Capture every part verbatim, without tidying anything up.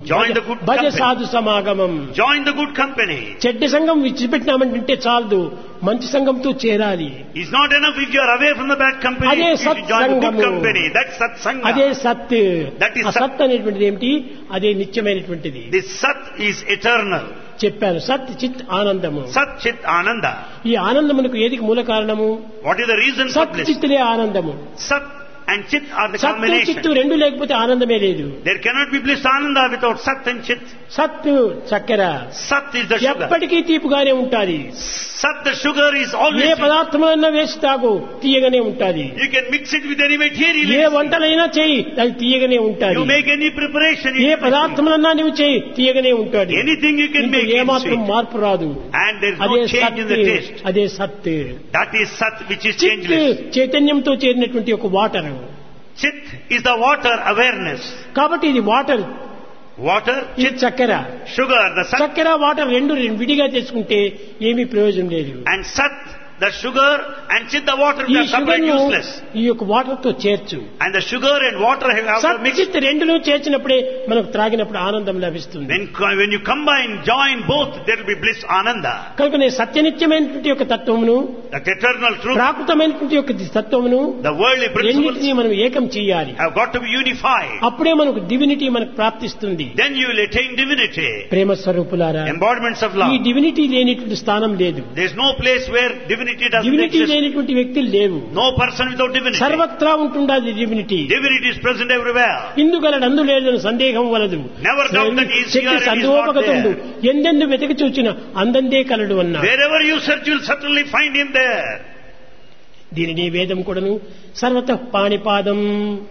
Join the good Bhaja company. సాధు సమాగమం. Join the good company. చెడ్డ సంఘం విడిచిపెట్టినామంటే చాలదు, మంచి సంఘంతో చేరాలి. It's not enough if you are away from the bad company. అదే You should join the good సత్సంగము. company. That's satsanga. అదే సత్. That is ఆ సత్ అనేటువంటిది ఏమిటి? అదే నిత్యమైనటువంటిది. This sat is eternal. చెప్పాను, సత్ చిత్ ఆనందము. Sat chit ananda. ఈ ఆనందమునకు ఏదికి మూల కారణము? What is the reason for సత్ bliss? చిత్తులే ఆనందము. Sat and chit are the సత్తు చిత్తు combination. రెండు లేకపోతే ఆనందమే లేదు. There cannot be bliss ananda without sat and chit. సత్తు చక్కెర Sat is the sugar. ఎప్పటికీ తీపుగానే ఉంటాది. Sat, the sugar, is A always. పదార్థమైనా వేసి తాగు, తీయగానే ఉంటాది. You can mix it with any material. ఏ వంటలైనా చేయి, అది తీయగానే You ఉంటాది. make any preparation. A it- పదార్థములన్నా నువ్వు చేయి, తీయగానే ఉంటాది. Anything you can make A it మాత్రం sweet. మార్పు రాదు. And there is అదే no change in the సత్, taste. అదే సత్. That is sat, which is చిత్ changeless. చైతన్యంతో చేరినటువంటి ఒక water. Chit is the water awareness. కాబట్టి ఇది వాటర్, Water, ఇది chit, చక్కెర. sugar, the sat. చక్కెర వాటర్ రెండు విడిగా చేసుకుంటే ఏమీ ప్రయోజనం లేదు. And sat, the sugar, and chit, the water, ఈ they are separate, sugar useless. ఈ యొక్క వాటర్ తో చేర్చు. And the sugar and water have to mix. సచ్చిత్ రెండును చేర్చినప్పుడే మనకు త్రాగినప్పుడు ఆనందం లభిస్తుంది. When, when you combine, join both, there will be bliss, ananda. కనుక నేను సత్యనిత్యమైనటువంటి యొక్క తత్వమును, The eternal truth, ప్రాకృతమైనటువంటి యొక్క తత్వమును the worldly principles రెండింటినీ మనం ఏకం చేయాలి. have got to be unified. అప్పుడే మనకు డివినిటీ మనకు ప్రాప్తిస్తుంది. Then you will attain divinity. ప్రేమ స్వరూపులారా, Embodiments of ఈ love. డివినిటీ లేనిటువంటి స్థానం లేదు. There is no place where divinity doesn't divinity exist. లేనిటువంటి వ్యక్తులు లేవు. No person without divinity. సర్వత్రా ఉంటుండాది divinity. Divinity is present everywhere. ఇందుగలడు అందు లేదని సందేహం వలదు. Never doubt that he is here and he is not సందోపగతుండు there. ఎందెందు వెతికి చూచిన అందందే కలడు అన్నా. Wherever you search, you will certainly find him there. దీనిని వేదం కూడాను సర్వత పాణిపాదం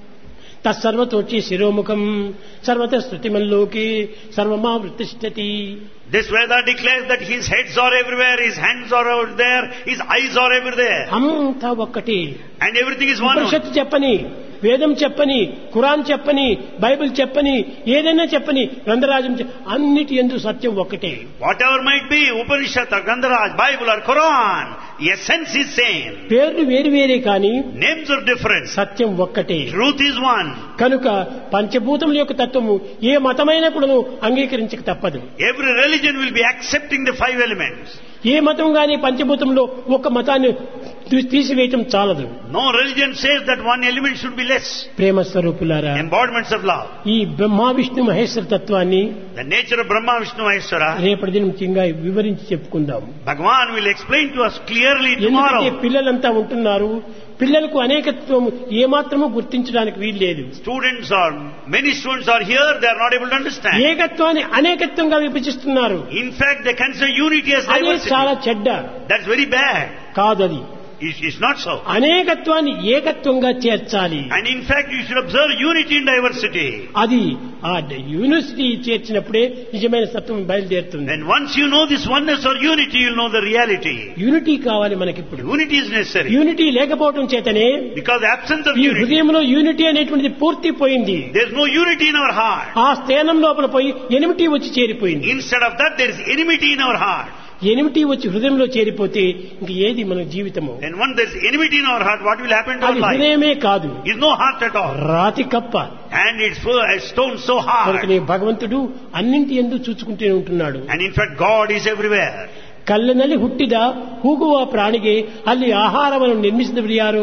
తత్సర్వతోచి శిరోముఖం సర్వత స్తుతిమల్లోకి సర్వమా వృత్తిష్టతి. This Veda declares that his heads are everywhere, his hands are over there, his eyes are everywhere. అంతా ఒక్కటి. And everything is one. ఉపనిషత్తు చెప్పని, వేదం చెప్పని, ఖురాన్ చెప్పని, బైబిల్ చెప్పని, ఏదైనా చెప్పని, గ్రంథరాజం చె- అన్నిటి యందు సత్యం ఒక్కటే. Whatever might be, Upanishad or Gandharaj, Bible or Quran, the essence is same. పేర్లు వేరు వేరే కానీ Names are different. సత్యం ఒక్కటే. Truth is one. కనుక పంచభూతముల యొక్క తత్వము ఏ మతమైనా కూడాను అంగీకరించక తప్పదు. Every religion will be accepting the five elements. ఏ మతం గాని పంచభూతంలో ఒక మతాన్ని తీ- తీసివేయటం చాలదు. No religion says that one element should be less. ప్రేమ స్వరూపులారా, Embodiments of love. ఈ బ్రహ్మ విష్ణు మహేశ్వర తత్వాన్ని The nature of Brahma, Vishnu, Maheshwara, రేపటి దినం ముఖ్యంగా వివరించి చెప్పుకుందాం. Bhagavan will explain to us clearly ఎందుకంటే tomorrow. పిల్లలంతా ఉంటున్నారు, పిల్లలకు అనేకత్వం ఏమాత్రము గుర్తించడానికి వీలు లేదు. Students are, many students are here, they are not able to understand. ఏకత్వాన్ని అనేకత్వంగా విభజిస్తున్నారు. In fact, they consider unity as అదే diversity. చాలా చెడ్డ. That's very bad. కాదది. It's, it's not so. అనేకత్వాన్ని ఏకత్వంగా చేర్చాలి. And in fact, you should observe unity in diversity. అది ఆ university చేర్చినప్పుడే నిజమైన సత్వం బయలుదేరుతుంది. Then once you know this oneness or unity, you'll know the reality. Unity కావాలి మనకిప్పుడు. Unity is necessary. యూనిటీ లేకపోవడం చేతనే Because the absence of ఈ unity, హృదయంలో యూనిటీ అనేటువంటిది పూర్తి పోయింది. there's no unity in our heart. ఆ స్థానం లోపల పోయి ఎనిమిటీ వచ్చి చేరిపోయింది. Instead of that, there is enmity in our heart. Enmity వచ్చి హృదయంలో చేరిపోతే ఇంక ఏది మన జీవితము? And once there's enmity in our heart, what will happen to our అది life? హృదయమే కాదు, Is no heart at all. రాతి కప్ప. And it's full, a stone so hard. కనుకనే భగవంతుడు అన్నింటి యందు చూచుకుంటూనే ఉంటున్నాడు. And in fact, God is everywhere. ಕಲ್ಲಿನಲ್ಲಿ ಹುಟ್ಟಿದ ಹೂಗುವ ಪ್ರಾಣಿಗೆ ಅಲ್ಲಿ ಆಹಾರವನ್ನು ನಿರ್ಮಿಸಿದವರು ಯಾರು?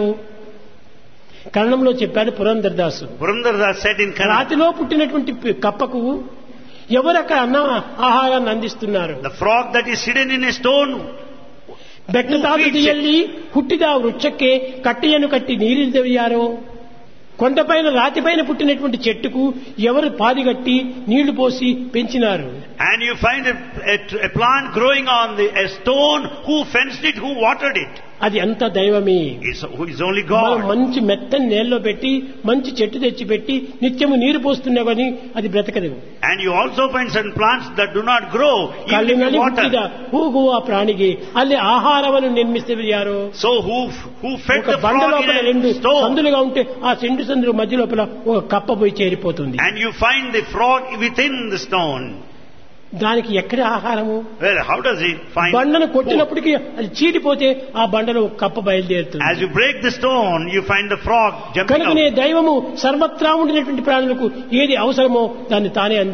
కరణంలో చెప్పాడు Purandara Dasa. Purandardas said in Kannada, రాతిలో పుట్టినటువంటి పి- కప్పకు ఎవరు అక్కడ అన్న ఆహారాన్ని అందిస్తున్నారు? the frog that is hidden in a stone, ಬೆಟ್ಟದಾದಿಯಲ್ಲಿ ಹುಟ್ಟಿದ ವೃಕ್ಷಕ್ಕೆ ಕಟ್ಟೆಯನ್ನು ಕಟ್ಟಿ ನೀರಿದ್ದವರು ಯಾರು? కొండపైన రాతిపైన పుట్టినటువంటి చెట్టుకు ఎవరు పాదిగట్టి నీళ్లు పోసి పెంచినారు? and you find a, a, a plant growing on the, a stone, who fenced it, who watered it? అది అంత దైవమే. It's, it's only మనం God. మంచి మెత్తని నేలలో పెట్టి మంచి చెట్టు తెచ్చి పెట్టి నిత్యము నీరు పోస్తున్నా కానీ అది బ్రతకదు. And you also find certain plants that do not grow, even if కళ్ళునలి you ಹುಟ್ಟಿದ water. ಹೂಗುವ ಪ್ರಾಣಿಗೆ ಅಲ್ಲಿ ಆಹಾರವನ್ನು ನಿರ್ಮಿಸಿದವರು ಯಾರು? So who, who fed ఒక the బండ frog లోపల in రెండు a stone? సందులుగా ఉంటే ఆ రెండు సందుల మధ్య లోపల ఒక కప్ప పోయి చేరిపోతుంది. And you find the frog within the stone. దానికి ఎక్కడ ఆహారము? Well, how does it find బండను food? కొట్టినప్పటికీ అది చీడిపోతే ఆ బండలో ఒక కప్ప బయలుదేరుతుంది. As you break the stone, you find the frog jumping కనుకనే out. దైవము సర్వత్రా ఉండినటువంటి ప్రాణులకు ఏది అవసరమో దాన్ని తానే అందిస్తుంటాడు.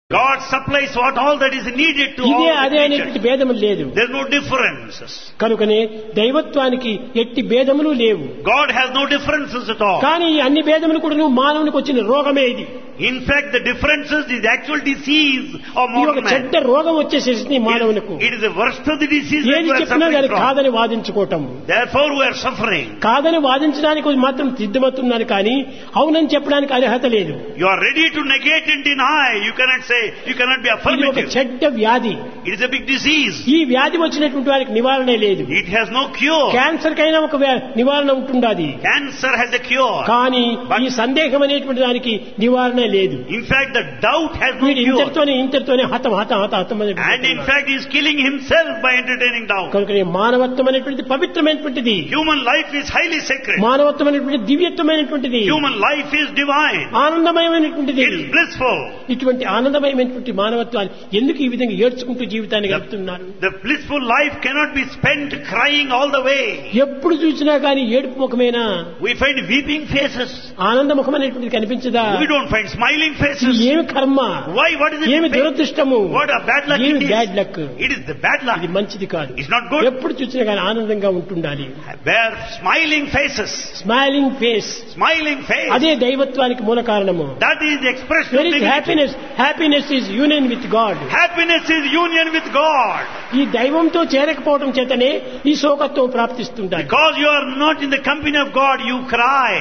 God supplies what all that is needed to ఇదే all అదే the అనేటువంటి creatures. భేదము లేదు. There are no differences. కనుకనే దైవత్వానికి ఎట్టి భేదములు లేవు. God has no differences at all. కానీ ఈ అన్ని భేదములు కూడా మానవునికి వచ్చిన రోగమే ఇది. In fact, the differences is the actual disease of ఈ ఒక modern man. చెడ్డ రోగం వచ్చేసేసింది మానవునికి. It is the worst of the disease that ఏది we are చెప్పినా suffering దాన్ని from. కాదని వాదించుకోవటం. Therefore, we are suffering. కాదని వాదించడానికి మాత్రం సిద్ధమవుతున్నారు కానీ అవునని చెప్పడానికి అర్హత లేదు. You are ready to negate and deny. You cannot say, you cannot be ఇది ఒక affirmative. చెడ్డ వ్యాధి. It is a big disease. ఈ వ్యాధి వచ్చినటువంటి వారికి నివారణ లేదు. It has no cure. Cancer కైనా ఒక వ్యా- నివారణ ఉంటుండాది. Cancer has a cure. కానీ ఈ సందేహం అనేటువంటి దానికి నివారణ లేదు. In fact, the doubt has no వీడు cure. ఇంతటితోనే ఇంతటితోనే హతం హతం హతం హతం And in అనేటువంటి fact, he is killing himself by entertaining doubt. కనుక మానవత్వం అనేటువంటిది పవిత్రమైనటువంటిది. Human life is highly sacred. మానవత్వం అనేటువంటి దివ్యత్వమైనటువంటిది. Human life is divine. ఆనందమయమైనటువంటిది. It is blissful. ఇటువంటి ఆనందమయమైనటువంటి మానవత్వాన్ని ఎందుకు ఈ విధంగా ఏడ్చుకుంటూ జీవితాన్ని గడుపుతున్నారు? The blissful life cannot be spent crying all the way. ఎప్పుడు చూసినా కానీ ఏడుపు ముఖమేనా? We find weeping faces. ఆనంద ముఖం అనేటువంటిది కనిపించదా? We don't find smiling ఇది faces. ఏమి కర్మ? Why? What is it? ఏమి దురదృష్టము? What a bad luck ఏమి it bad is. Luck? It is the bad luck. ఇది మంచిది కాదు. It's not good. ఎప్పుడు చూసినా కానీ ఆనందంగా ఉంటుండాలి. Bear smiling faces. Smiling face, Smiling face. అదే దైవత్వానికి మూల కారణము. That is the expression of very divinity. Happiness happiness is union with God. Happiness is union with God. ఈ దైవంతో చేరకపోవడం చేతనే ఈ శోకత్వం ప్రాప్తిస్తుంటాయి. Because you are not in the company of God, you cry.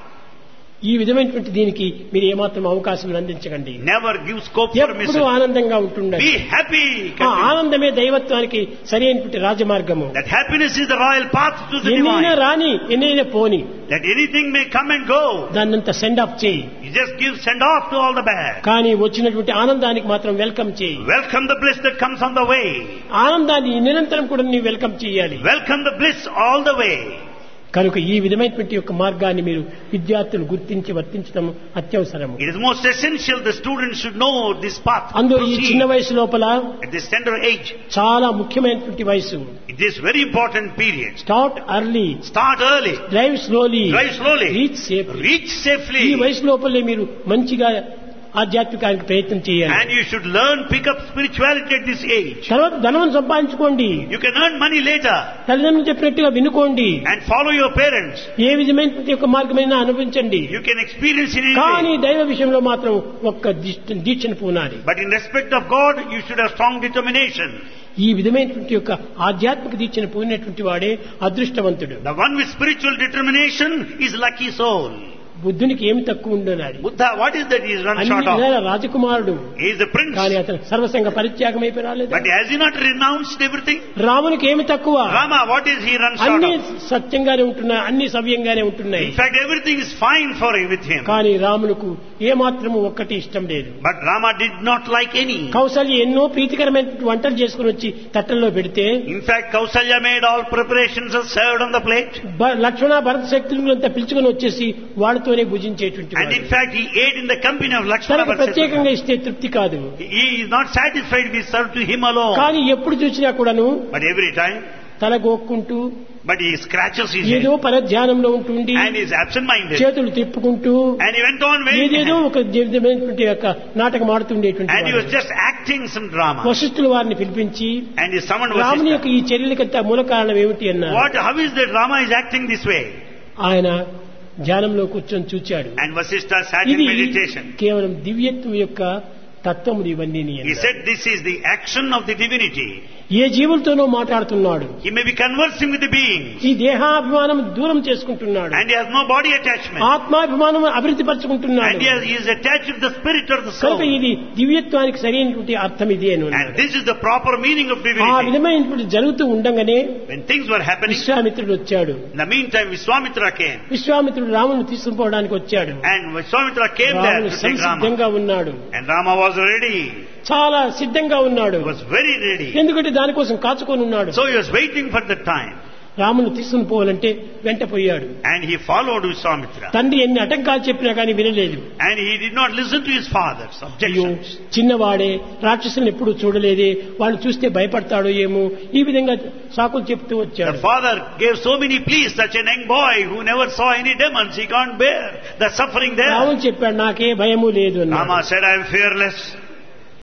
ఈ విధమైనటువంటి దీనికి మీరు ఏమాత్రం అవకాశం అందించకండి. Never give scope for ఎప్పుడు misery. ఆనందంగా ఉంటుండండి. Be happy. ఆ ఆనందమే దైవత్వానికి సరైనటువంటి రాజమార్గము. That happiness is the royal path to the ఎన్నైనా divine. రాని ఎన్నైనా పోని That anything may come and go. దాన్నంత send off చేయి. You just give send off to all the bad. కానీ వచ్చినటువంటి ఆనందానికి మాత్రం వెల్కమ్ చేయి. Welcome the bliss that comes on the way. ఆనందాన్ని నిరంతరం కూడా నీవు వెల్కమ్ చేయాలి. Welcome the bliss all the way. కనుక ఈ విధమైనటువంటి యొక్క మార్గాన్ని మీరు విద్యార్థులు గుర్తించి వర్తించడం అత్యవసరము. It is most essential the students should know this path. అందులో ఈ Proceed. చిన్న వయసు లోపల At this tender age, చాలా ముఖ్యమైనటువంటి వయసు. it is very important period. Start early, Start early. Drive slowly, Drive slowly. Reach safe. Reach safely. ఈ వయసు లోపలే మీరు మంచిగా ఆధ్యాత్మికానికి ప్రయత్నం చేయాలి. And you should learn, pick up spirituality at this age. తర్వాత ధనం సంపాదించుకోండి. You can earn money later తల్లిదండ్రులు చెప్పినట్టుగా వినుకోండి. and follow your parents. ఏ విధమైనటువంటి యొక్క మార్గమైనా అనుభవించండి. You can experience in any కానీ way. దైవ విషయంలో మాత్రం ఒక్క దీక్ష- దీక్షను పూనాలి. But in respect of God, you should have strong determination. ఈ విధమైనటువంటి యొక్క ఆధ్యాత్మిక దీక్షను పూనినటువంటి వాడే అదృష్టవంతుడు. The one with spiritual determination is lucky soul. బుద్ధునికి ఏమి తక్కువ ఉండదు. Buddha, what is that he is run అన్ని short of? విధాల రాజకుమారుడు. He is the prince. కానీ అతను సర్వసంగ పరిత్యాగం అయిపోయి రాలేదు. But has he not renounced everything? రామునికి ఏమి తక్కువ? Rama, what is he run short అన్ని of? సత్యంగానే ఉంటున్నాయి, అన్ని సవ్యంగానే ఉంటున్నాయి. In fact, everything is fine for him with him. కానీ రాములకు ఏ మాత్రము ఒక్కటి ఇష్టం లేదు. But Rama did not like any. Kaushalya ఎన్నో ప్రీతికరమైన వంటలు చేసుకుని వచ్చి తట్టల్లో పెడితే In fact, Kausalya made all preparations and served on the plate. భ- లక్ష్మణ భరత శక్తులంతా పిలుచుకుని వచ్చేసి వాళ్ళతోనే భుజించేటువంటి And వాడు. in fact, he ate in the company of Lakshmana. తనకు But ప్రత్యేకంగా ఇస్తే తృప్తి కాదు. he is not satisfied with served to him alone. కానీ ఎప్పుడు చూసినా కూడాను But every time, తల గోక్కుంటూ but he scratches his ఏదో head పరధ్యానంలో ఉంటుండి and is absent-minded. చేతులు తిప్పుకుంటూ And he went on very ఏదేదో ఒక విధమైనటువంటి యొక్క నాటకం ఆడుతుండేటువంటి and he was వాడు. just acting some drama. వశిష్ఠుల వారిని పిలిపించి And he summoned రాముని యొక్క Vasishtha. ఈ చర్యలకంతా మూల కారణం ఏమిటి అన్నారు. What? How is that Rama is acting this way? ఆయన ధ్యానంలో కూర్చొని చూచాడు. And Vasishtha sat in ఇది meditation. కేవలం దివ్యత్వం యొక్క తత్వములు ఇవన్నీ He said this is the action of the divinity. ఏ జీవులతోనో మాట్లాడుతున్నాడు. He may be conversing with the beings ఈ దేహాభిమానం దూరం చేసుకుంటున్నాడు. and he has no body attachment. ఆత్మాభిమానం అభివృద్ధి పరుచుకుంటున్నాడు. And he, has, he is attached to the spirit or the soul. కనుక ఇది దివ్యత్వానికి సరైనటువంటి అర్థం ఇది అని And అన్నాడు. this is the proper meaning of ఆ divinity. విధమైనటువంటి జరుగుతూ ఉండగానే When things were happening, విశ్వామిత్రుడు వచ్చాడు. in the meantime Vishwamitra came. విశ్వామిత్రుడు రాముని తీసుకుపోవడానికి వచ్చాడు. And Vishwamitra came there రాముడు to take Rama. సంసిద్ధంగా ఉన్నాడు. And Rama was ready. చాలా సిద్ధంగా ఉన్నాడు. He was very ready. ఎందుకంటే దానికోసం కాచుకొని ఉన్నాడు. So he was waiting for the time. రామును తీసుకుని పోవాలంటే వెంట పోయాడు. And he followed Vishwamitra. తండ్రి ఎన్ని అటంకాలు చెప్పినా కానీ వినలేదు. And he did not listen to his father's అయ్యో objections. చిన్నవాడే, రాక్షసులను ఎప్పుడు చూడలేదే, వాళ్ళు చూస్తే భయపడతాడో ఏమో, ఈ విధంగా సాకులు చెప్తూ The వచ్చాడు. father gave so many pleas, such a young boy who never saw any demons, he can't bear the suffering there. రాముడు చెప్పాడు నాకే భయము లేదు అన్నాడు. Rama said, I am fearless.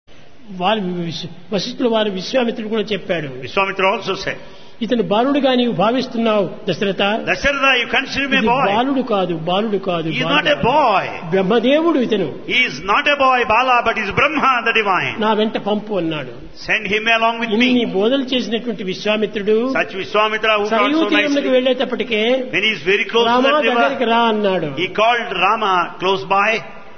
వారు విశ్వ- వశిష్ఠుల వారు విశ్వామిత్రుడు కూడా చెప్పాడు, Vishwamitra also said, ఇతను బాలుడుగా నీవు భావిస్తున్నావు Dasharatha. Dasharatha, you consider him a ఇది boy. బాలుడు కాదు, బాలుడు కాదు, He is బాలుడు not a కాదు. boy. బ్రహ్మదేవుడు ఇతను, He is not a boy, Bala, but he is Brahma, the divine. నా వెంట పంపు అన్నాడు. Send him along with ఇన్ని me. బోధలు చేసినటువంటి విశ్వామిత్రుడు Such Vishwamitra who taught Sarayu so తీరంలోకి nicely. వెళ్లేటప్పటికే When he is very close to Rama that దగ్గరికి river, రా అన్నాడు. he called Rama close by.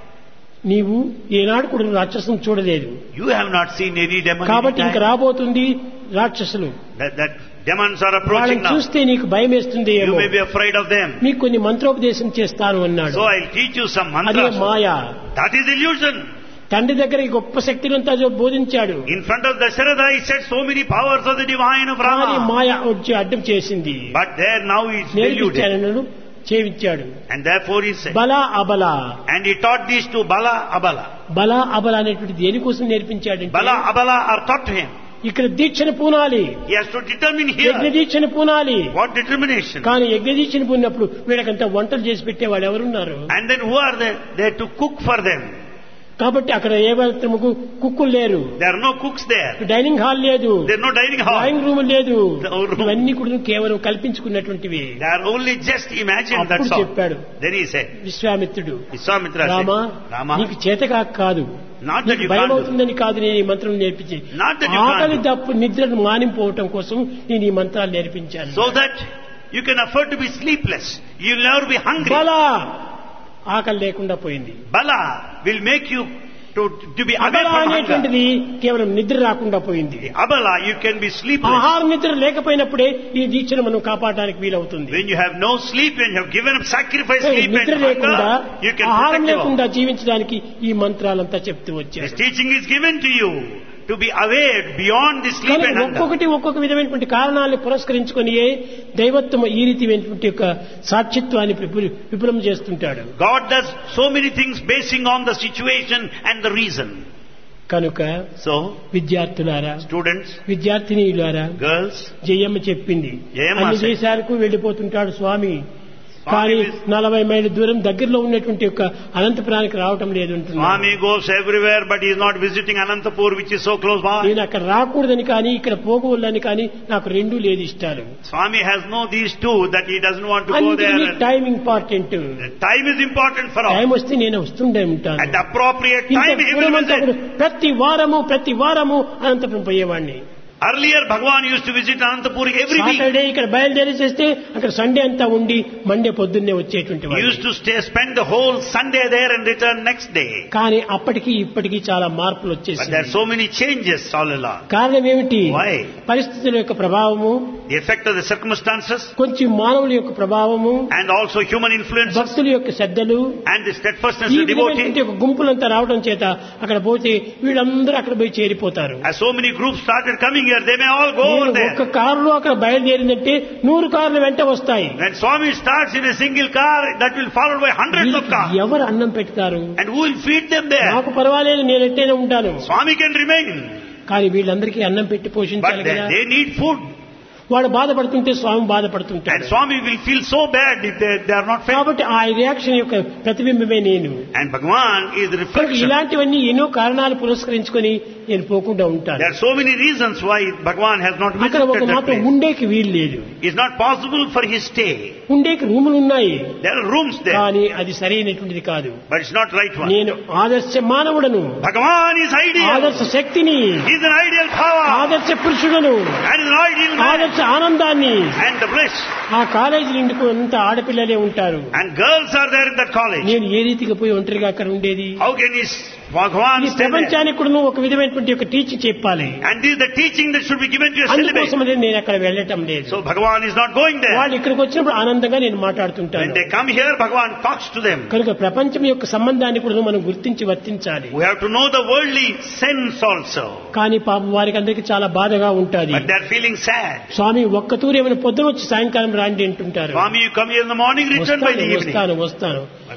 నీవు ఏనాడు కూడా రాక్షసుని చూడలేదు, You have not seen any demon. కాబట్టి ఇంక anytime. రాబోతుంది రాక్షసులు, That, that demons are approaching వాళ్ళని now. చూస్తే నీకు భయం వేస్తుంది You ఏమో, may be afraid of them. మీకు కొన్ని మంత్రోపదేశం చేస్తాను అన్నాడు. So I'll teach you some అదే mantras. Maya. That is illusion. తండ్రి దగ్గర ఈ గొప్ప శక్తినంతా బోధించాడు, In front of Dasharatha, he said so many powers of the divine of కానీ Rama. మాయ వచ్చి అడ్డం చేసింది, But there now he is deluded. నేర్పించాడు, చేయించాడు. And therefore he said, బల అబల, and he taught these to Bala, Abala. బల అబల అనేటువంటి దేనికోసం నేర్పించాడంటే, Bala, Abala are taught to him. ఇక్కడ దీక్షను పూనాలి, He has to determine యజ్ఞ here. దీక్షను పూనాలి. What determination? కానీ యజ్ఞ దీక్షను పూనినప్పుడు వీళ్ళకంతా వంటలు చేసి పెట్టేవాళ్ళు ఎవరున్నారు? And then who are they? They to cook for them. కాబట్టి అక్కడ ఏ మాత్రముకు కుక్కులు లేరు, There are no cooks there. Dining hall లేదు, There are no dining hall. Drawing room లేదు, No room. ఇవన్నీ కూడా కేవలం కల్పించుకున్నటువంటివి. They are only just imagined, అప్పుడు that's all. చెప్పాడు Then he said, విశ్వామిత్రుడు, Vishwamitra రామా said, Rama, నీకు చేతగా కాదు, not that నీకు you భయం can't do. అవుతుందని కాదు నేను ఈ మంత్రం నేర్పించి, Not that you ఆకలి can't do. దప్పు నిద్రను మానిపోవటం కోసం నేను ఈ మంత్రాలు నేర్పించాను. So that you can afford to be sleepless. You will never be hungry. బల ఆకలి లేకుండా పోయింది. Bala will make you to, to be away అబల from hunger. అనేటువంటిది కేవలం నిద్ర రాకుండా పోయింది. Abala, you can be sleepless. ఆహార నిద్ర లేకపోయినప్పుడే ఈ దీక్షను మనం కాపాడడానికి వీలవుతుంది. When you have no sleep, when you have given up sacrifice, sleep నిద్ర and లేకుండా hunger, you can ఆహారం protect లేకుండా your. జీవించడానికి ఈ మంత్రాలంతా చెప్తూ వచ్చారు. This teaching is given to you to be aware beyond the sleep కానీ and hunger. ఒక్కొక్కటి ఒక్కొక్క విధమైనటువంటి కారణాలను పురస్కరించుకొని దైవత్వం ఈ రీతిమైనటువంటి యొక్క సాక్షిత్వాన్ని విపుల- విపులం చేస్తుంటాడు. God does so many things basing on the situation and the reason. కనుక So, విద్యార్థులారా, students, విద్యార్థినీయులారా, girls, జయమ్మ చెప్పింది జయమ్మ అన్ని said- దేశాలకు వెళ్లిపోతుంటాడు స్వామి, Swami కానీ is- నలభై మైళ్ళ దూరం దగ్గరలో ఉన్నటువంటి యొక్క అనంతపురానికి రావటం లేదు అంటున్నాడు. Swami goes everywhere, but he is not visiting Anantapur, which is so close by. నేను అక్కడ రాకూడదని కానీ ఇక్కడ పోకూడదని కానీ నాకు రెండూ లేదు ఇష్టాలు. Swami has no these two, that he doesn't want to go there. అన్నిటికీ and- time important. Time is important for all. Time వస్తే నేను వస్తుండే ఉంటాను. At the appropriate ఇంత time, he will పూర్వమంతా visit. కూడా ప్రతి వారము ప్రతి వారము Anantapuram పోయేవాడిని. Earlier, Bhagavan used to visit Anantapur every week. Saturday ఇక్కడ బయలుదేరి చేస్తే అక్కడ సండే అంతా ఉండి మండే పొద్దున్నే వచ్చేటువంటి He వాడు. used to stay, spend the whole Sunday there and return next day. కానీ అప్పటికి ఇప్పటికి చాలా మార్పులు But there are వచ్చేసాయి. so many changes all along. కారణం ఏమిటి? Why? పరిస్థితుల యొక్క ప్రభావము, The effect of the circumstances కొంచెం మానవుల యొక్క ప్రభావము, and also human influences భక్తుల యొక్క శ్రద్ధలు, and the steadfastness ఈ of devotee. విధమైనటువంటి ఒక గుంపులంతా రావడం చేత అక్కడ పోతే వీళ్ళందరూ అక్కడ పోయి చేరిపోతారు. As so many groups started coming here, they may all go over నేను there. ఒక్క కారులో అక్కడ బయలుదేరిందంటే నూరు కార్లు వెంట వస్తాయి. When Swami starts in a single car, that will followed by hundreds of వీళ్ళకి cars. ఎవరు అన్నం పెడతారు? And who will feed them there? నాకు పర్వాలేదు, నేను ఎట్టైనా ఉంటాను. Swami can remain. కానీ వీళ్ళందరికీ అన్నం పెట్టి But పోషించాలి they, కదా. they need food. వాడు బాధపడుతుంటే స్వామి And బాధపడుతుంటాడు. Swami will feel so bad if they, they are not fed. కాబట్టి ఆ రియాక్షన్ యొక్క ప్రతిబింబమే నేను. And Bhagavan is the కనుక reflection. ఇలాంటివన్నీ ఎన్నో కారణాలు పురస్కరించుకొని నేను పోకుండా ఉంటాను. There are so many reasons why Bhagavan has not అక్కడ ఒక visited that మాత్రం place. ఉండేకి వీలు లేదు. It's not possible for his stay. ఉండేకి రూములు ఉన్నాయి, There are rooms there, కానీ అది సరైనటువంటిది కాదు. but it's not right one. నేను ఆదర్శ మానవుడను, Bhagavan is ideal. ఆదర్శ శక్తిని, He's an ideal power. ఆదర్శ పురుషుడను, And is an ideal man. ఆదర్శ ఆనందాన్ని. And the bliss. ఆ కాలేజీ నిండుకు అంత ఆడపిల్లలే ఉంటారు. And girls are there in that college. నేను ఏ రీతిగా పోయి ఒంటరిగా అక్కడ ఉండేది? How can he, Bhagavan ఈ stay there? ప్రపంచానికి కూడా ఒక విధమైనటువంటి ఒక టీచింగ్ చెప్పాలి. And this is the teaching that should be given to a celibate. అందుకోసమనే నేను అక్కడ వెళ్ళటం లేదు. So Bhagavan is not going there. వాళ్ళు ఇక్కడికి వచ్చినప్పుడు ఆనందంగా నేను When మాట్లాడుతుంటాను. they come here, Bhagavan talks to them. కనుక ప్రపంచం యొక్క సంబంధాన్ని కూడా మనం గుర్తించి వర్తించాలి. We have to know the worldly sense also. కానీ పాపం వారికి అందరికీ చాలా బాధగా ఉంటుంది. But they are feeling sad. స్వామి ఒక్క తూరు ఏమైనా పొద్దున వచ్చి సాయంకాలం రాండి అంటుంటారు. Swami, you come here in the morning, return by వస్తాను the evening. వస్తాను వస్తాను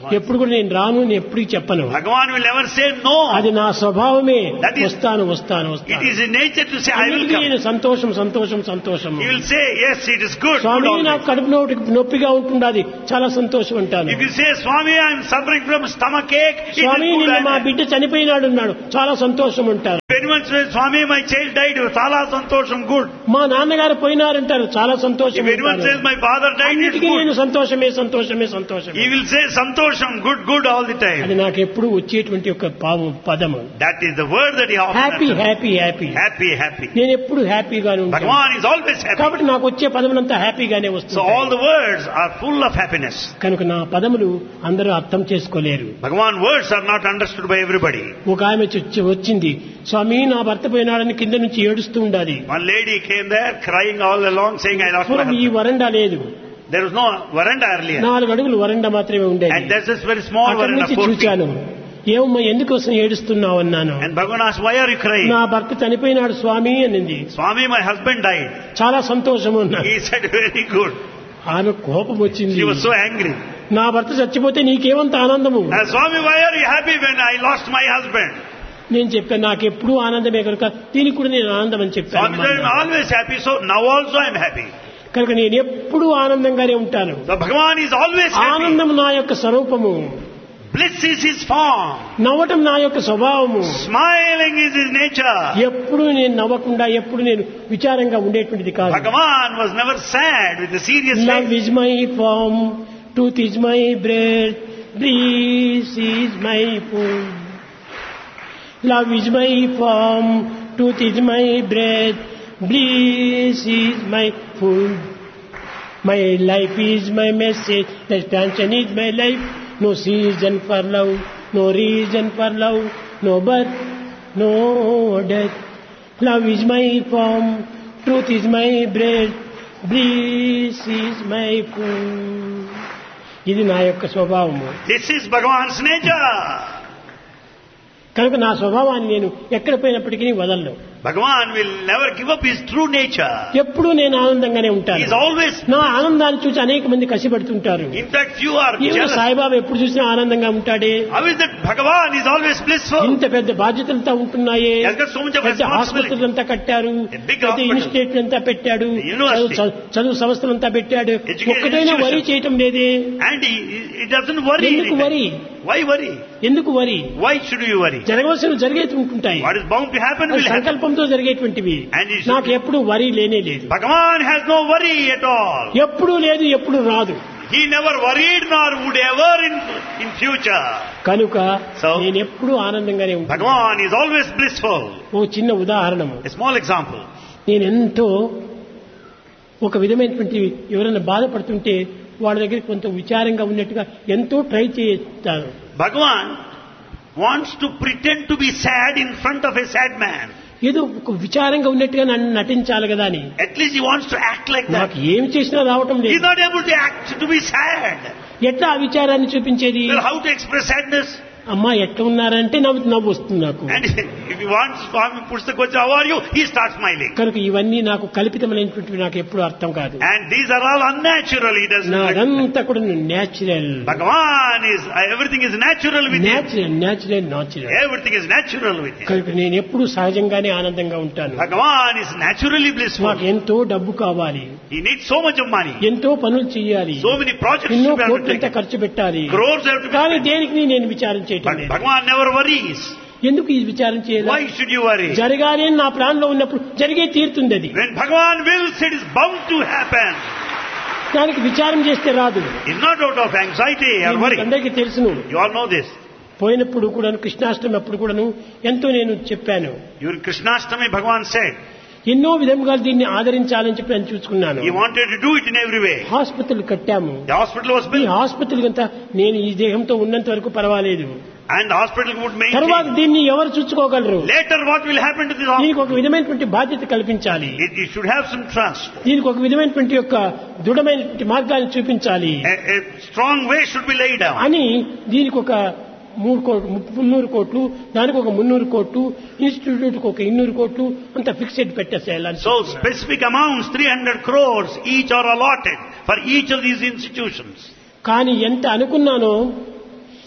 ఎప్పుడు కూడా నేను రాను నేను ఎప్పుడు చెప్పను. Bhagavan will never say no. అది నా స్వభావమే. That is- వస్తాను వస్తాను It వస్తాను. is in nature to say, I will అన్నిటికీ come. నేను సంతోషం సంతోషం సంతోషం. He will say, yes, it is good. good Swamy always. నాకు కడుపు నొప్పి నొప్పిగా ఉంటుండాది చాలా సంతోషం అంటాను. If you say, Swami, I am suffering from stomach ache, it is Swamy good. నిన్న మా I- బిడ్డ చనిపోయినాడు అన్నాడు చాలా సంతోషం అంటారు. If anyone says, Swami, my child died, chala santosham, good. మా నాన్నగారు పోయినారంటారు చాలా సంతోషం If anyone అంటారు. says, my father died, it is అన్నిటికీ నేను good. సంతోషమే సంతోషమే సంతోషం. He will say santosham, good, good all the అది time. నాకు ఎప్పుడు వచ్చేటువంటి ఒక పాము పదము. That is the word that he often happy utters. Happy happy. Happy, happy. నేను ఎప్పుడు హ్యాపీగానే ఉంటాను. Bhagavan is always happy. కాబట్టి నాకు వచ్చే పదములంతా హ్యాపీగానే So all వస్తుంది. the words are full of happiness. కనుక నా పదములు అందరూ అర్థం చేసుకోలేరు. Bhagavan words are not understood by everybody. ఒక ఆమె చొచ్చి- వచ్చింది స్వామి నా భర్త పోయినాడని కింద నుంచి ఏడుస్తూ ఉండాలి. One lady came there crying all along saying, I lost my పూర్వం ఈ husband. వరండా లేదు. There was no veranda earlier. నాలుగు అడుగులు వరండా మాత్రమే ఉండేది. And there's this very small అక్కడి veranda. నుంచి four feet. చూచాను. ఏమమ్మా ఎందుకోసం ఏడుస్తున్నావు అన్నాను. And Bhagavan asked, why are you crying? నా భర్త చనిపోయినాడు స్వామి అనింది. Swami, my husband died. చాలా సంతోషం అన్నాడు. He said, very good. ఆమె కోపం వచ్చింది. She was so angry. నా భర్త చచ్చిపోతే నీకేమంత ఆనందము. And Swami, why are you happy when I lost my husband? నేను చెప్పాను నాకు ఎప్పుడూ ఆనందమే కనుక దీనికి కూడా నేను ఆనందం అని Swami said, I'm చెప్పాను. always happy, so now also I'm happy. కనుక నేను ఎప్పుడూ ఆనందంగానే ఉంటాను. So Bhagavan is always happy. ఆనందం నా యొక్క స్వరూపము. Bliss is his form. నవ్వటం నా యొక్క స్వభావము. Smiling is his nature. ఎప్పుడు నేను నవ్వకుండా ఎప్పుడు నేను విచారంగా ఉండేటువంటిది కాదు. Bhagavan was never sad with the serious love face. Is my form, tooth is my bread, Brees is my food. Love is my form, tooth is my bread, Brees is my food. My life is my message, expansion is my life. No season for love, no reason for love, no birth, no death. Love is my form, truth is my bread, bliss is my food. ఇది నా యొక్క స్వభావము. This is Bhagavan's nature. కనుక నా స్వభావాన్ని నేను ఎక్కడ పోయినప్పటికీ వదలను. Bhagavan will never give up his true nature. ఎప్పుడూ నేను ఆనందంగానే He ఉంటాను. is always, నా ఆనందాన్ని చూసి అనేక మంది కసిపడుతుంటారు. in fact, few are even jealous. Saibaba ఎప్పుడు చూసినా ఆనందంగా ఉంటాడే. How is that Bhagavan is always blissful? ఇంత పెద్ద బాధ్యతలతో ఉంటున్నాయే. He has got so much of పెద్ద responsibility. హాస్పిటల్ అంతా కట్టారు, A big పెద్ద hospital. ఇన్స్టిట్యూట్ అంతా పెట్టాడు, The university. చదువు- చదువు సంస్థలంతా పెట్టాడు. Education ఒక్కటైనా వరి institution. చేయటం లేదే. And he, he doesn't worry. ఎందుకు anytime. వరి? Why worry? ఎందుకు వరి? Why should you worry? జరగవలసిన జరిగేది ఉంటుంటాయి. What is bound to happen అది will happen. సంకల్పంతో జరిగేటువంటివి. And you should- నాకు ఎప్పుడు వరి లేనే లేదు. Bhagavan has no worry at all. ఎప్పుడు లేదు, ఎప్పుడు రాదు. He never worried nor would ever in, in future. కనుక So- నేను ఎప్పుడు ఆనందంగానే ఉంటాను. Bhagavan is always blissful. ఓ చిన్న ఉదాహరణము. A small example. నేను ఎంతో ఒక విధమైనటువంటి ఎవరైనా బాధపడుతుంటే వాళ్ళ దగ్గర కొంత విచారంగా ఉన్నట్టుగా ఎంతో ట్రై చేస్తాను. Bhagavan wants to pretend to be sad in front of a sad man. ఏదో ఒక విచారంగా ఉన్నట్టుగా నన్ను నటించాలి కదా అని. At least he wants to act like నాకు that. ఏం చేసినా రావటం He is లేదు. not able to act to be sad. ఎట్లా ఆ విచారాన్ని చూపించేది? Well, how to express sadness? అమ్మా ఎట్లా ఉన్నారంటే నవ్వు నవ్వు వస్తుంది నాకు. And if he wants Swami puts the question, how are you? He starts smiling. కనుక ఇవన్నీ నాకు కల్పితమైనటువంటివి నాకు ఎప్పుడు అర్థం కాదు. And these are all unnatural. He doesn't. నాదంతా కూడా natural Bhagavan is, everything is natural with him. Natural natural natural. Everything is natural with him. కనుక నేను ఎప్పుడు సహజంగానే ఆనందంగా ఉంటాను. Bhagavan is naturally blissful. నాకు ఎంతో డబ్బు కావాలి, He needs so much of money. ఎంతో పనులు చేయాలి, So many projects ఎన్నో to be కోట్లంతా undertaken. ఖర్చు పెట్టాలి. Crores have to be కానీ spent. దేనికి నేను విచారం చేయటం But లేదు. Bhagavan never worries. ఎందుకు ఈ విచారం చేయాలి? Why should you worry? జరగాలి అని నా ప్లాన్ లో ఉన్నప్పుడు జరిగే తీరుతుంది అది. When Bhagavan wills, it is bound to happen. దానికి విచారం చేస్తే రాదు. It's not out of anxiety or worry. అందరికీ తెలుసును. You all know this. పోయినప్పుడు కూడా కృష్ణాష్టమి అప్పుడు కూడాను ఎంతో నేను చెప్పాను. During Krishnashtami, Bhagavan said, ఎన్నో విధముగా దీన్ని ఆదరించాలని చెప్పి నేను చూసుకున్నాను. he wanted to do it in every way. Hospital కట్టాము. The hospital was ఈ built. హాస్పిటల్ అంతా నేను ఈ దేహంతో ఉన్నంత వరకు పర్వాలేదు. And the hospital would తర్వాత maintain. దీన్ని ఎవరు చూసుకోగలరు? Later, what will happen to this దీనికి ఒక hospital? విధమైనటువంటి బాధ్యత కల్పించాలి. It, it should have some trust. దీనికి ఒక విధమైనటువంటి యొక్క దృఢమైనటువంటి మార్గాన్ని చూపించాలి A, a strong way should be laid down. అని దీనికి ఒక మూడు కోట్లు మున్నూరు కోట్లు, దానికి ఒక మున్నూరు కోట్లు, ఇన్స్టిట్యూట్ ఒక ఇన్నూరు కోట్లు అంత fixed పెట్టేసేయాలని. So specific amounts, three hundred crores, each are allotted for each of these institutions. కానీ ఎంత అనుకున్నానో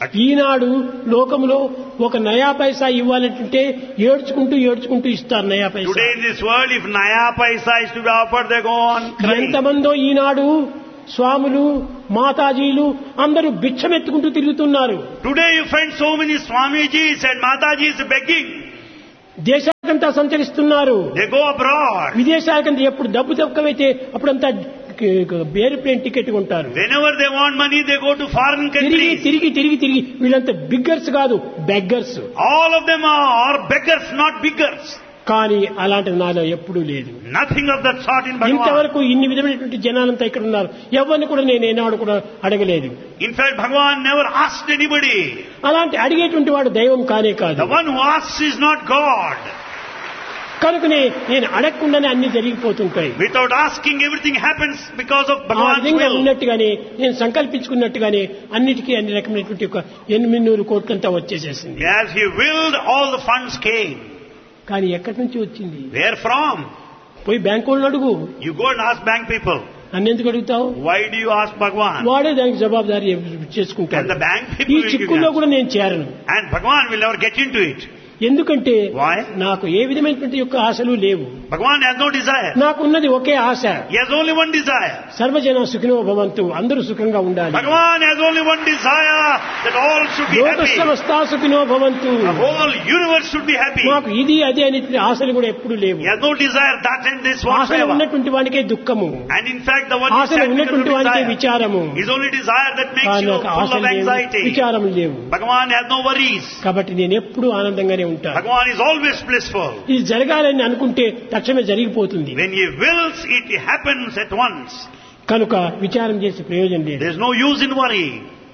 ఈనాడు లోకంలో ఒక నయా పైసా ఇవ్వాలంటే ఏడ్చుకుంటూ ఏడ్చుకుంటూ ఇస్తారు నయా పైసా. Today in this world, if naya paisa is to be offered, they go on crying. ఎంతమందో ఈనాడు స్వాములు మాతాజీలు అందరూ భిక్షమెత్తుకుంటూ తిరుగుతున్నారు. Today you find so many Swamijis and Matajis begging. దేశానికంతా సంచరిస్తున్నారు. They go abroad. విదేశాలకంతా ఎప్పుడు డబ్బు తక్కువైతే అప్పుడంతా ఏరోప్లేన్ టికెట్ కొంటారు. Whenever they want money, they go to foreign తిరిగి countries. తిరిగి తిరిగి తిరిగి వీళ్ళంతా బిగ్గర్స్ కాదు, beggars. All of them are, are beggars, not biggers. కానీ అలాంటి నాలో ఎప్పుడూ లేదు. Nothing of that sort in Bhagavan. ఇంతవరకు ఇన్ని విధమైనటువంటి జనాలంతా ఇక్కడ ఉన్నారు. ఎవరిని కూడా నేను ఏనాడు కూడా అడగలేదు. In fact, Bhagavan never asked anybody. అలాంటి అడిగేటువంటి వాడు దైవం కానే కాదు. The one who asks is not God. కనుకనే నేను అడగకుండానే అన్ని జరిగిపోతుంటాయి. Without asking, everything happens because of ఆ Bhagavan's విధంగా will. ఉన్నట్టుగానే నేను సంకల్పించుకున్నట్టుగానే అన్నిటికీ అన్ని రకమైనటువంటి ఒక ఎనిమిది నూరు కోట్లంతా వచ్చేసేసింది. As he willed, all the funds came. కానీ ఎక్కడి నుంచి వచ్చింది? Where from? పోయి బ్యాంకు వాళ్ళని అడుగు. You go and ask bank people. అన్నెందుకు అడుగుతావు? Why do you ask Bhagavan? వాడే దానికి జవాబుదారీ And చేసుకుంటాడు. the bank ఈ people will give చిక్కుల్లో you కూడా నేను చేరను. answer. And Bhagavan will never get into it. ఎందుకంటే Why? నాకు ఏ విధమైనటువంటి యొక్క ఆశలు లేవు. Bhagavan has no desire. నాకున్నది ఒకే ఆశ, He has only one desire. సర్వజన సుఖినో భవంతు, అందరూ సుఖంగా ఉండాలి. Bhagavan has only one desire, that all should be లోక happy. సమస్తా సుఖినో భవంతు. The whole universe should be happy. నాకు ఇది అది అనేటువంటి ఆశలు కూడా ఎప్పుడు లేవు. He has no desire that and this ఆశలు whatsoever. ఉన్నటువంటి వానికే దుఃఖము, And in fact, the one who ఆశలు has ఉన్నటువంటి వానికే desire విచారము. is only desire that makes కానీ you నాకు full ఆశలు of లేవు, anxiety. విచారం లేవు. Bhagavan has no worries. కాబట్టి నేను ఎప్పుడూ ఆనందంగానే ఉంటాను. Bhagavan is always blissful. ఇది జరగాలని అనుకుంటే తక్షణమే జరిగిపోతుంది. When he wills, it happens at once. కనుక విచారం చేసే ప్రయోజనం లేదు. There is no use in worry.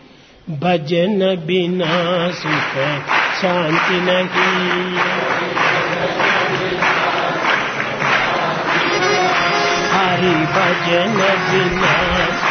భజన బినా సుఖ శాంతి నహి, హరి భజన బినా